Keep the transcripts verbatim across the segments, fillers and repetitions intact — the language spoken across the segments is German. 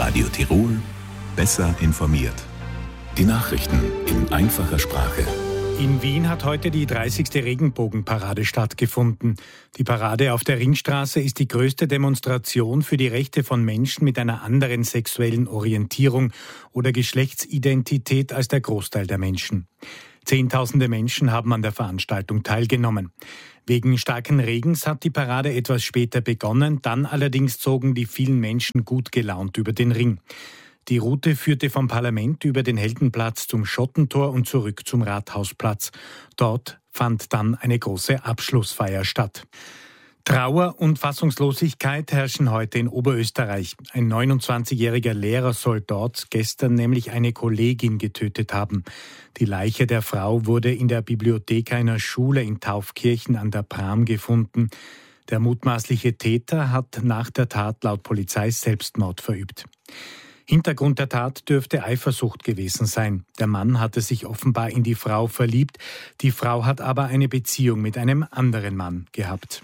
Radio Tirol, besser informiert. Die Nachrichten in einfacher Sprache. In Wien hat heute die dreißigste Regenbogenparade stattgefunden. Die Parade auf der Ringstraße ist die größte Demonstration für die Rechte von Menschen mit einer anderen sexuellen Orientierung oder Geschlechtsidentität als der Großteil der Menschen. Zehntausende Menschen haben an der Veranstaltung teilgenommen. Wegen starken Regens hat die Parade etwas später begonnen, dann allerdings zogen die vielen Menschen gut gelaunt über den Ring. Die Route führte vom Parlament über den Heldenplatz zum Schottentor und zurück zum Rathausplatz. Dort fand dann eine große Abschlussfeier statt. Trauer und Fassungslosigkeit herrschen heute in Oberösterreich. Ein neunundzwanzigjähriger Lehrer soll dort gestern nämlich eine Kollegin getötet haben. Die Leiche der Frau wurde in der Bibliothek einer Schule in Taufkirchen an der Pram gefunden. Der mutmaßliche Täter hat nach der Tat laut Polizei Selbstmord verübt. Hintergrund der Tat dürfte Eifersucht gewesen sein. Der Mann hatte sich offenbar in die Frau verliebt. Die Frau hat aber eine Beziehung mit einem anderen Mann gehabt.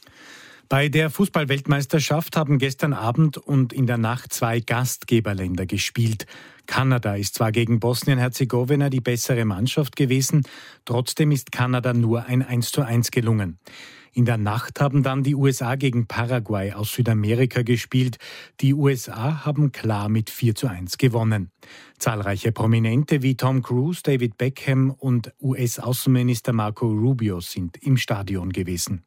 Bei der Fußball-Weltmeisterschaft haben gestern Abend und in der Nacht zwei Gastgeberländer gespielt. Kanada ist zwar gegen Bosnien-Herzegowina die bessere Mannschaft gewesen, trotzdem ist Kanada nur ein eins zu eins gelungen. In der Nacht haben dann die U S A gegen Paraguay aus Südamerika gespielt. Die U S A haben klar mit vier zu eins gewonnen. Zahlreiche Prominente wie Tom Cruise, David Beckham und U S-Außenminister Marco Rubio sind im Stadion gewesen.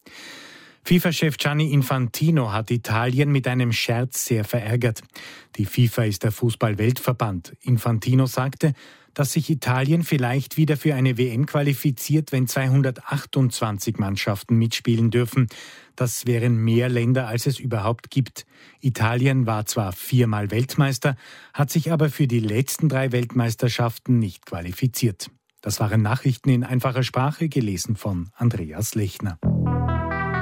FIFA-Chef Gianni Infantino hat Italien mit einem Scherz sehr verärgert. Die FIFA ist der Fußball-Weltverband. Infantino sagte, dass sich Italien vielleicht wieder für eine W M qualifiziert, wenn zweihundertachtundzwanzig Mannschaften mitspielen dürfen. Das wären mehr Länder, als es überhaupt gibt. Italien war zwar viermal Weltmeister, hat sich aber für die letzten drei Weltmeisterschaften nicht qualifiziert. Das waren Nachrichten in einfacher Sprache, gelesen von Andreas Lechner.